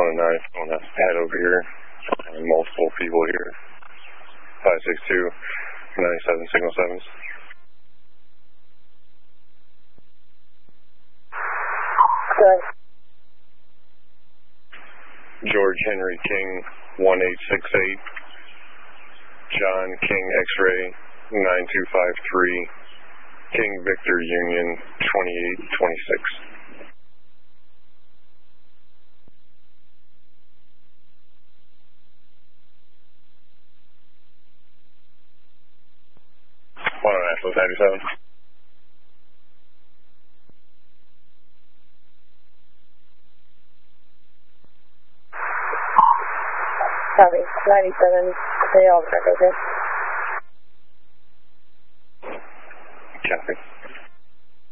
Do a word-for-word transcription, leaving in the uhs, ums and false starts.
one and nine, I'm going to head over here. Multiple people here. five six two, ninety-seven, signal sevens. Good. George Henry King, one eight six eight. John King X-ray, nine two five three. King Victor Union, twenty-eight twenty-six. one on National ninety-seven. Copy. ninety-seven. They all check, okay?